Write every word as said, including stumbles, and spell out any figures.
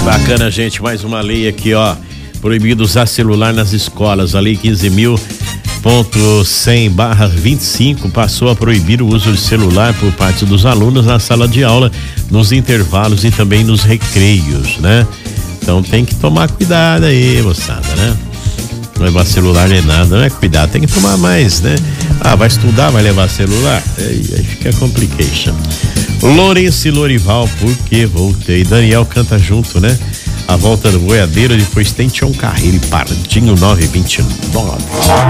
Bacana, gente, mais uma lei aqui, ó, proibido usar celular nas escolas. A lei quinze mil ponto cem barra vinte e cinco passou a proibir o uso de celular por parte dos alunos na sala de aula, nos intervalos e também nos recreios, né? Então tem que tomar cuidado aí, moçada, né? Não levar celular nem nada, não é cuidado, tem que tomar mais, né? Ah, vai estudar, vai levar celular? Aí, aí fica complication. Lourenço e Lorival, porque voltei. Daniel canta junto, né? A volta do boiadeiro, depois tem Tião Carreiro e Pardinho nove vinte e nove.